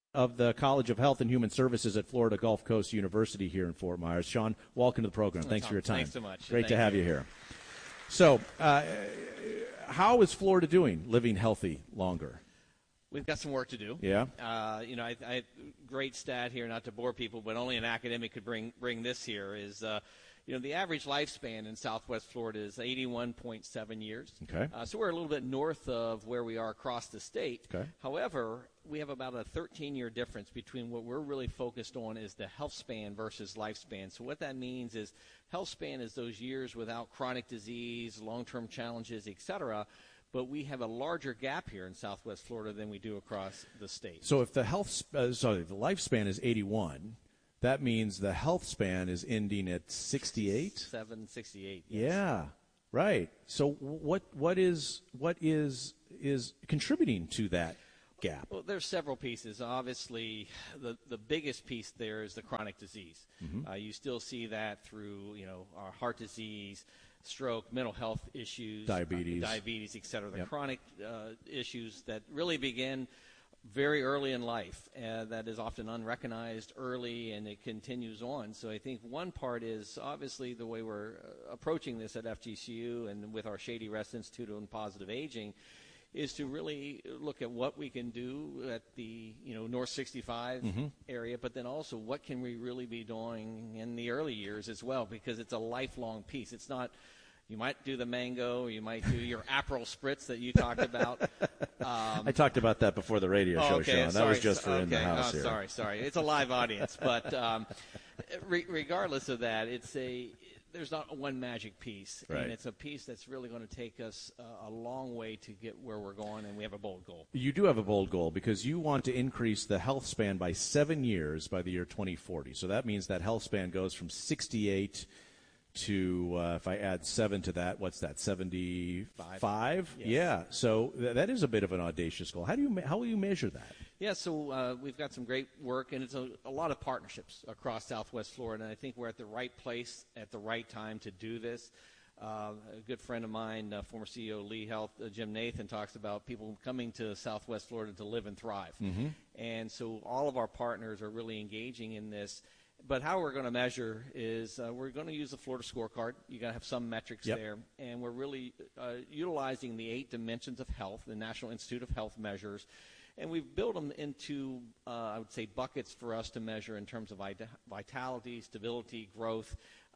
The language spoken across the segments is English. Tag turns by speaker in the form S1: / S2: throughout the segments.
S1: of the College of Health and Human Services at Florida Gulf Coast University here in Fort Myers. Sean, welcome to the program. Thanks for your time.
S2: Thanks so much.
S1: Great to have you here. So, how is Florida doing living healthy longer?
S2: We've got some work to do.
S1: Yeah.
S2: I great stat here, not to bore people, but only an academic could bring this here is, the average lifespan in Southwest Florida is 81.7 years.
S1: Okay.
S2: So we're a little bit north of where we are across the state.
S1: Okay.
S2: However, we have about a 13-year difference between what we're really focused on is the health span versus lifespan. So what that means is health span is those years without chronic disease, long-term challenges, et cetera. But we have a larger gap here in Southwest Florida than we do across the state.
S1: So if the the lifespan is 81, that means the health span is ending at 68?
S2: 768. Yes.
S1: Yeah, right. So what is contributing to that gap?
S2: Well, there's several pieces. Obviously, the biggest piece there is the chronic disease.
S1: Mm-hmm.
S2: You still see that through, our heart disease, stroke, mental health issues,
S1: diabetes,
S2: et cetera. The
S1: Yep.
S2: chronic issues that really begin very early in life, that is often unrecognized early, and it continues on. So I think one part is obviously the way we're approaching this at FGCU and with our Shady Rest Institute on Positive Aging is to really look at what we can do at the North 65
S1: Mm-hmm.
S2: area, but then also what can we really be doing in the early years as well, because it's a lifelong piece. It's not, you might do the mango, you might do your Aperol spritz that you talked about.
S1: I talked about that before the radio show,
S2: okay,
S1: Sean.
S2: sorry,
S1: That was just for in the house here.
S2: Sorry. It's a live audience, but regardless of that, there's not one magic piece,
S1: Right.
S2: and it's a piece that's really going to take us a long way to get where we're going, and we have a bold goal.
S1: You do have a bold goal because you want to increase the health span by 7 years by the year 2040. So that means that health span goes from 68 to, if I add 7 to that, what's that, 75?
S2: Yes.
S1: Yeah. So that is a bit of an audacious goal. How will you measure that?
S2: Yeah, so we've got some great work, and it's a lot of partnerships across Southwest Florida, and I think we're at the right place at the right time to do this. A good friend of mine, former CEO of Lee Health, Jim Nathan, talks about people coming to Southwest Florida to live and thrive.
S1: Mm-hmm.
S2: And so all of our partners are really engaging in this. But how we're going to measure is we're going to use the Florida scorecard. You got to have some metrics
S1: Yep.
S2: there. And we're really utilizing the 8 dimensions of health, the National Institute of Health measures. And we've built them into, I would say, buckets for us to measure in terms of vitality, stability, growth,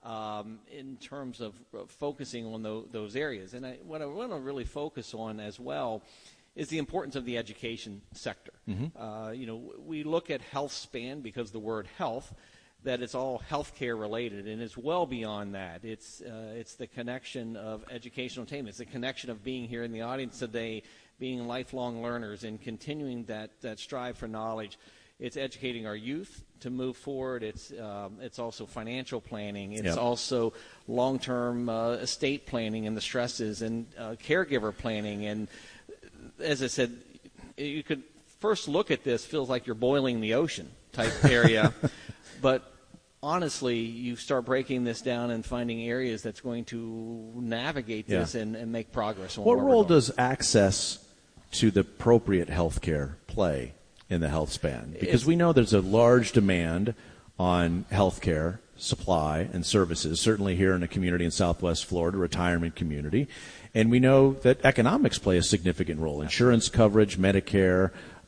S2: in terms of focusing on those areas. And what I want to really focus on as well is the importance of the education sector.
S1: Mm-hmm.
S2: We look at health span because the word health, that it's all healthcare related, and it's well beyond that. It's the connection of educational attainment. It's the connection of being here in the audience today, being lifelong learners and continuing that strive for knowledge. It's educating our youth to move forward. It's also financial planning. It's
S1: Yep.
S2: also long-term estate planning and the stresses, and caregiver planning. And as I said, you could first look at this, feels like you're boiling the ocean type area, but honestly, you start breaking this down and finding areas that's going to navigate this and make progress.
S1: What role does access to the appropriate health care play in the health span? Because we know there's a large demand on health care supply and services, certainly here in a community in Southwest Florida, retirement community. And we know that economics play a significant role, insurance coverage, Medicare,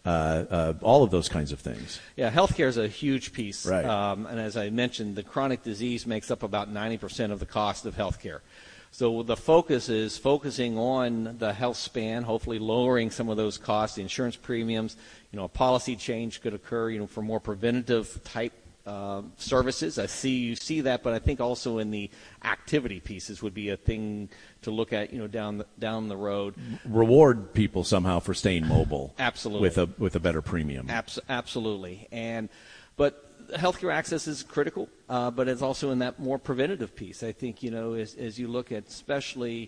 S1: all of those kinds of things.
S2: Yeah, healthcare is a huge piece.
S1: Right.
S2: And as I mentioned, the chronic disease makes up about 90% of the cost of healthcare. So the focus is focusing on the health span, hopefully lowering some of those costs, the insurance premiums. A policy change could occur, for more preventative type services. You see that, but I think also in the activity pieces would be a thing to look at, down the road.
S1: Reward people somehow for staying mobile.
S2: Absolutely.
S1: With a better premium.
S2: Absolutely. But healthcare access is critical, but it's also in that more preventative piece. I think, as you look at especially,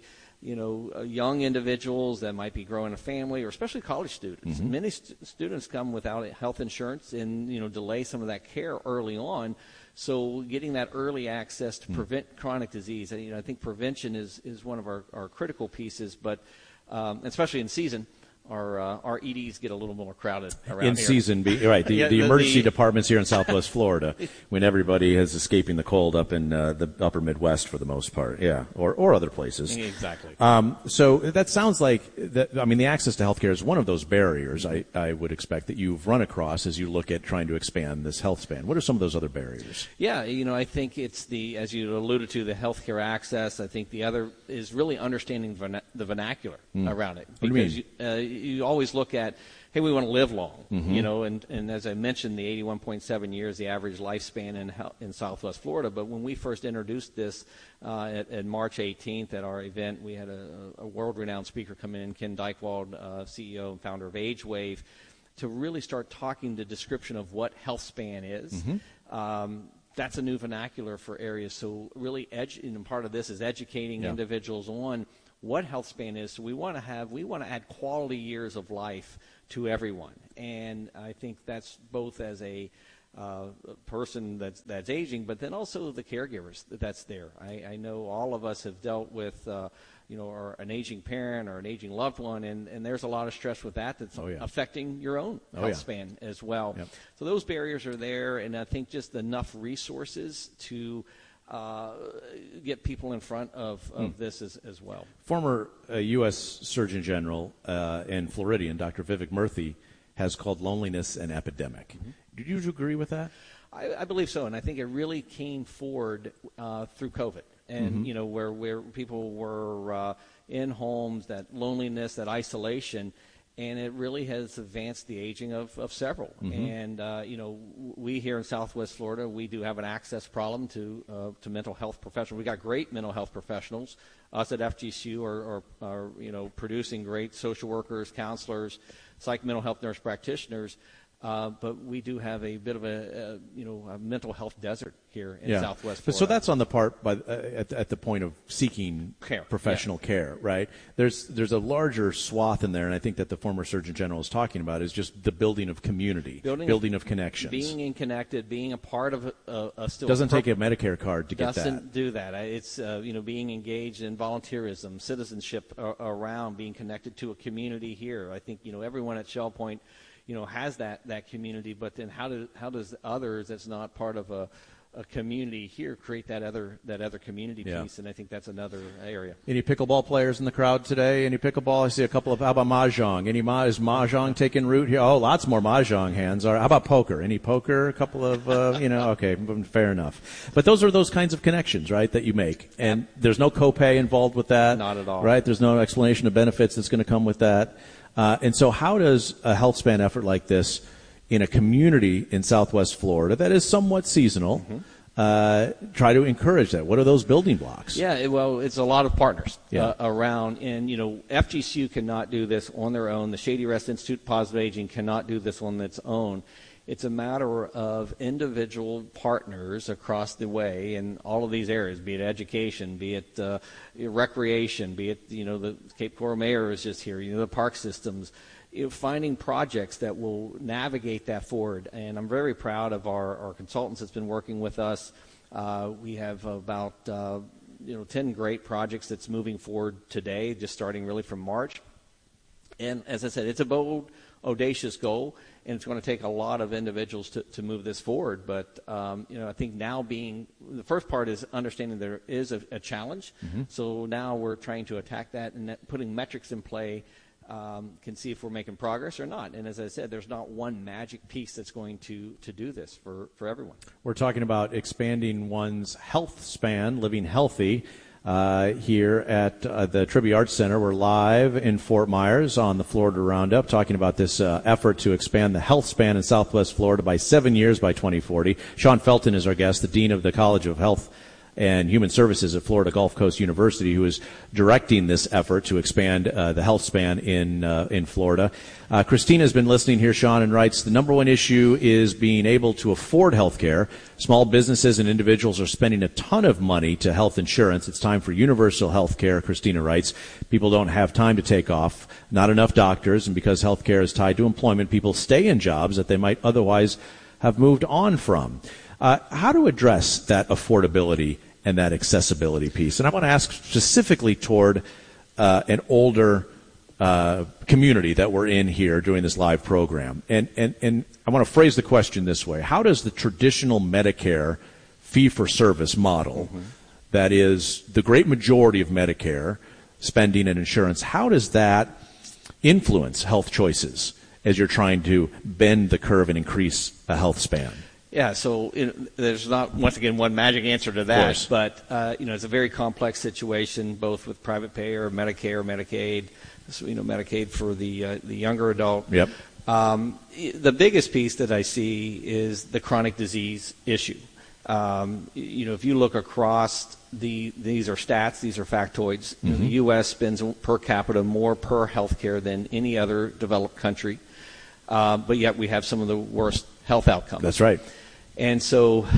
S2: young individuals that might be growing a family, or especially college students.
S1: Mm-hmm.
S2: Many students come without health insurance and, delay some of that care early on. So getting that early access to prevent chronic disease, I think prevention is one of our critical pieces, but especially in season. our EDs get a little more crowded around
S1: in
S2: here.
S1: season. Right, the emergency departments here in Southwest Florida, when everybody is escaping the cold up in the upper Midwest for the most part, or other places.
S2: Exactly.
S1: So that sounds like that. I mean, the access to healthcare is one of those barriers I would expect that you've run across as you look at trying to expand this health span. What are some of those other barriers?
S2: Yeah, I think it's as you alluded to, the healthcare access. I think the other is really understanding the vernacular around it.
S1: What do you mean?
S2: You always look at, hey, we want to live long, and as I mentioned, the 81.7 years, the average lifespan in Southwest Florida. But when we first introduced this at March 18th at our event, we had a world-renowned speaker come in, Ken Dykewald, CEO and founder of AgeWave, to really start talking the description of what health span is. That's a new vernacular for areas. So really, part of this is educating individuals on what health span is. So we want to add quality years of life to everyone, and I think that's both as a person that's aging, but then also the caregivers that's there. I know all of us have dealt with or an aging parent or an aging loved one, and there's a lot of stress with that's affecting your own health span as well. Yep. So those barriers are there, and I think just enough resources to get people in front of this as well.
S1: Former U.S. Surgeon General and Floridian, Dr. Vivek Murthy, has called loneliness an epidemic. Do you agree with that?
S2: I believe so, and I think it really came forward through COVID, and where people were in homes, that loneliness, that isolation. And it really has advanced the aging of several. And, we here in Southwest Florida, we do have an access problem to mental health professionals. We got great mental health professionals. Us at FGCU are producing great social workers, counselors, psych mental health nurse practitioners. But we do have a bit of a mental health desert here in Southwest Florida.
S1: So that's on the part at the point of seeking professional care, right? There's a larger swath in there, and I think that the former Surgeon General is talking about is just the building of community, building of connections,
S2: being connected, being a part of a still.
S1: Doesn't take a Medicare card to get that.
S2: Doesn't do that. It's being engaged in volunteerism, citizenship around being connected to a community here. I think everyone at Shell Point has that community, but then how does others that's not part of a community here create that other community piece? And I think that's another area. Any
S1: pickleball players in the crowd today? Any pickleball? I see a couple of. How about mahjong? Is mahjong taking root here? Oh, lots more mahjong hands. How about poker? Any poker? A couple of okay, fair enough. But those are those kinds of connections, right, that you make, and there's no copay involved with that.
S2: Not at all.
S1: Right? There's no explanation of benefits that's going to come with that. And so how does a health span effort like this in a community in Southwest Florida that is somewhat seasonal try to encourage that? What are those building blocks?
S2: Yeah, well, it's a lot of partners around. And, FGCU cannot do this on their own. The Shady Rest Institute Positive Aging cannot do this on its own. It's a matter of individual partners across the way in all of these areas, be it education, be it recreation, be it, the Cape Coral Mayor is just here, the park systems, finding projects that will navigate that forward. And I'm very proud of our consultants that's been working with us. We have about 10 great projects that's moving forward today, just starting really from March. And as I said, it's a bold, audacious goal, and it's going to take a lot of individuals to move this forward. But, I think now the first part is understanding there is a challenge. So now we're trying to attack that, and putting metrics in play can see if we're making progress or not. And as I said, there's not one magic piece that's going to do this for everyone.
S1: We're talking about expanding one's health span, living healthy. Here at the Trivia Arts Center. We're live in Fort Myers on the Florida Roundup talking about this effort to expand the health span in Southwest Florida by 7 years by 2040. Sean Felton is our guest, the Dean of the College of Health and Human Services at Florida Gulf Coast University, who is directing this effort to expand the health span in Florida. Christina has been listening here, Sean, and writes, the number one issue is being able to afford health care. Small businesses and individuals are spending a ton of money to health insurance. It's time for universal health care, Christina writes. People don't have time to take off, not enough doctors, and because health care is tied to employment, people stay in jobs that they might otherwise have moved on from. How to address that affordability and that accessibility piece? And I want to ask specifically toward an older community that we're in here doing this live program. And I want to phrase the question this way. How does the traditional Medicare fee-for-service model, that is the great majority of Medicare spending and insurance, how does that influence health choices as you're trying to bend the curve and increase a health span?
S2: Yeah, so there's not, once again, one magic answer to that, but it's a very complex situation, both with private payer, Medicare, Medicaid, Medicaid for the younger adult.
S1: Yep.
S2: The biggest piece that I see is the chronic disease issue. If you look across these are stats, these are factoids. The U.S. spends per capita more per healthcare than any other developed country, but yet we have some of the worst health outcomes.
S1: That's right.
S2: And so,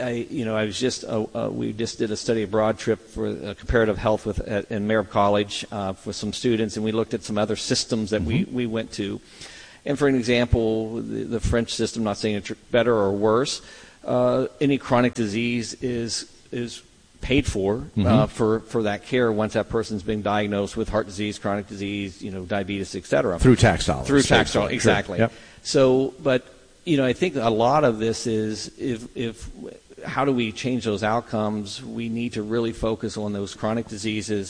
S2: we just did a study abroad trip for comparative health in Merritt College for some students, and we looked at some other systems that we went to. And for an example, the French system, not saying it's better or worse, any chronic disease is paid for that care once that person's been diagnosed with heart disease, chronic disease, diabetes, et cetera.
S1: Through tax dollars.
S2: Through tax dollars, exactly.
S1: Yep.
S2: So, but I think a lot of this is if how do we change those outcomes? We need to really focus on those chronic diseases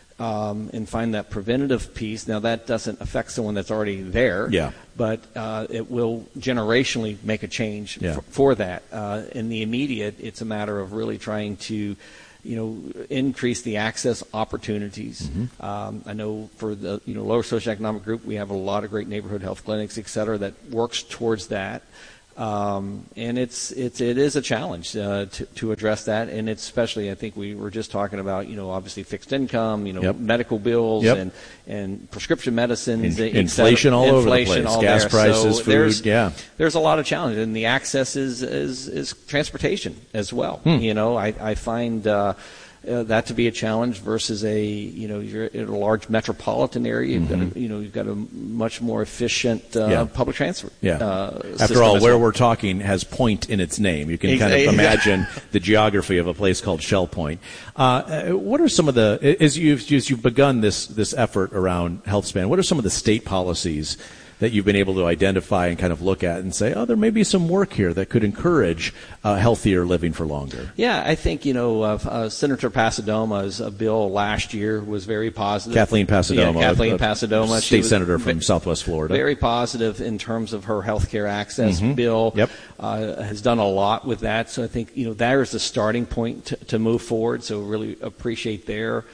S2: and find that preventative piece. Now, that doesn't affect someone that's already there, but it will generationally make a change for that. In the immediate, it's a matter of really trying to increase the access opportunities. I know for the lower socioeconomic group, we have a lot of great neighborhood health clinics, et cetera, that works towards that. And it is a challenge to address that, and it's especially, I think we were just talking about obviously fixed income, medical bills and prescription medicines,
S1: inflation all over the place, gas prices, food.
S2: There's a lot of challenge, and the access is transportation as well. I find that to be a challenge versus you're in a large metropolitan area. You've got a much more efficient public transport.
S1: After all, where we're talking has point in its name. You can kind of imagine the geography of a place called Shell Point. What are some of as you've begun this effort around HealthSpan, what are some of the state policies that you've been able to identify and kind of look at and say, there may be some work here that could encourage healthier living for longer?
S2: Yeah, I think, Senator Pasadoma's bill last year was very positive.
S1: Kathleen
S2: Pasadoma.
S1: State senator from Southwest Florida.
S2: Very positive in terms of her health care access bill. Has done a lot with that. So I think, there is the starting point to move forward. So really appreciate there.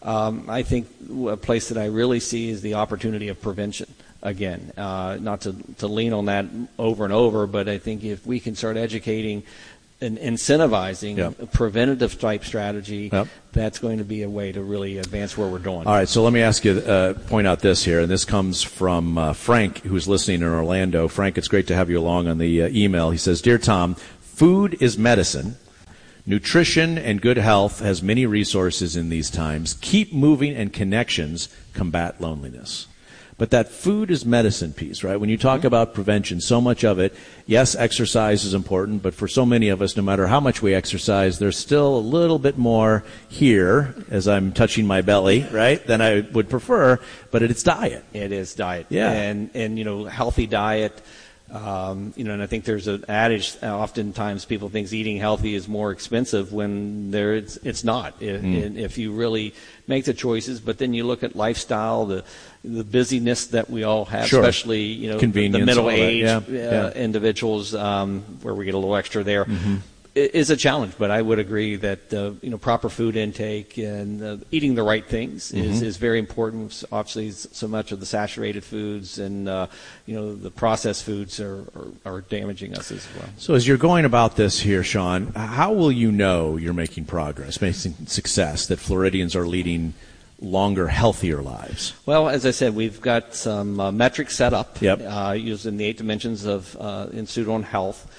S2: I think a place that I really see is the opportunity of prevention. Again, not to lean on that over and over, but I think if we can start educating and incentivizing a preventative type strategy, that's going to be a way to really advance where we're going.
S1: All right, so let me ask you, point out this here, and this comes from Frank, who's listening in Orlando. Frank, it's great to have you along on the email. He says, "Dear Tom, food is medicine. Nutrition and good health has many resources in these times. Keep moving, and connections combat loneliness." But that food is medicine piece, right? When you talk about prevention, so much of it, yes, exercise is important, but for so many of us, no matter how much we exercise, there's still a little bit more here, as I'm touching my belly, right, than I would prefer, but it's diet.
S2: It is diet.
S1: Yeah.
S2: And healthy diet, and I think there's an adage, oftentimes people think eating healthy is more expensive when it's not. And if you really make the choices, but then you look at lifestyle, the busyness that we all have, especially the middle-aged individuals, where we get a little extra there, is a challenge. But I would agree that proper food intake and eating the right things is very important. Obviously, so much of the saturated foods and the processed foods are damaging us as well.
S1: So as you're going about this here, Sean, how will you know you're making progress, making success, that Floridians are leading longer, healthier lives?
S2: Well, as I said, we've got some metrics set up using the 8 dimensions of Institute on Health,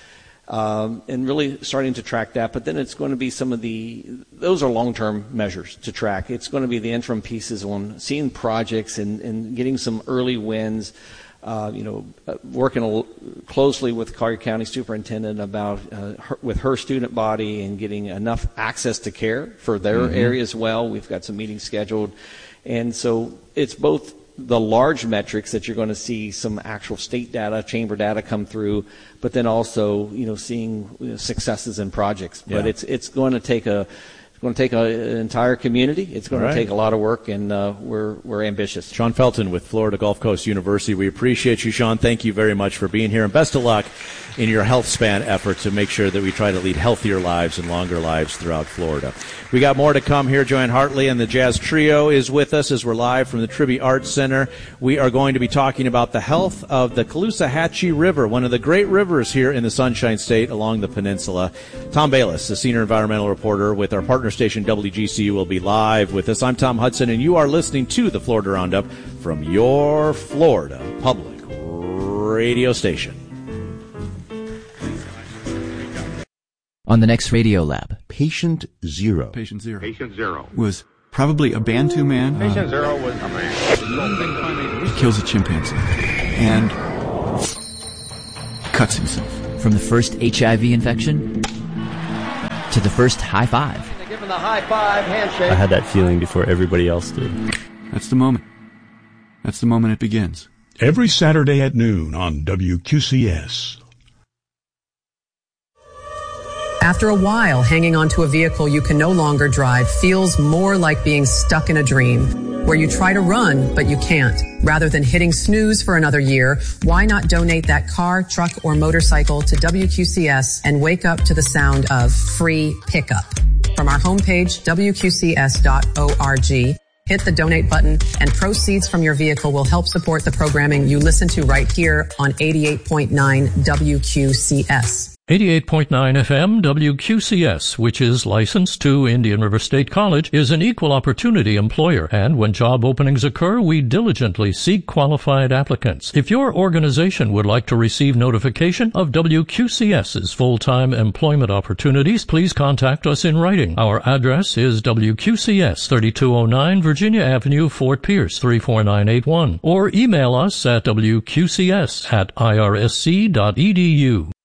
S2: and really starting to track that. But then it's going to be those are long-term measures to track. It's going to be the interim pieces on seeing projects and getting some early wins. Working closely with Collier County Superintendent about with her student body and getting enough access to care for their area as well. We've got some meetings scheduled, and so it's both the large metrics that you're going to see some actual state data, chamber data come through, but then also, seeing successes in projects. But it's going to take an entire community. It's going to take a lot of work, and we're ambitious.
S1: Sean Felton with Florida Gulf Coast University. We appreciate you, Sean. Thank you very much for being here, and best of luck in your health span effort to make sure that we try to lead healthier lives and longer lives throughout Florida. We got more to come here. Joanne Hartley and the Jazz Trio is with us as we're live from the Trivia Arts Center. We are going to be talking about the health of the Caloosahatchee River, one of the great rivers here in the Sunshine State along the peninsula. Tom Bayless, the senior environmental reporter with our partner station WGCU, will be live with us. I'm Tom Hudson, and you are listening to the Florida Roundup from your Florida Public Radio station.
S3: On the next Radio Lab,
S4: Patient Zero.
S5: Patient Zero.
S6: Patient Zero
S5: was probably a Bantu man.
S6: Patient Zero was a man.
S5: He kills a chimpanzee and cuts himself.
S3: from the first HIV infection to the first high five.
S6: Give him the high five handshake.
S7: I had that feeling before everybody else did.
S5: That's the moment. That's the moment it begins.
S8: Every Saturday at noon on WQCS.
S9: After a while, hanging onto a vehicle you can no longer drive feels more like being stuck in a dream, where you try to run, but you can't. Rather than hitting snooze for another year, why not donate that car, truck, or motorcycle to WQCS and wake up to the sound of free pickup? From our homepage, WQCS.org, hit the donate button, and proceeds from your vehicle will help support the programming you listen to right here on 88.9 WQCS.
S10: 88.9 FM WQCS, which is licensed to Indian River State College, is an equal opportunity employer, and when job openings occur, we diligently seek qualified applicants. If your organization would like to receive notification of WQCS's full-time employment opportunities, please contact us in writing. Our address is WQCS, 3209 Virginia Avenue, Fort Pierce, 34981, or email us at wqcs@irsc.edu.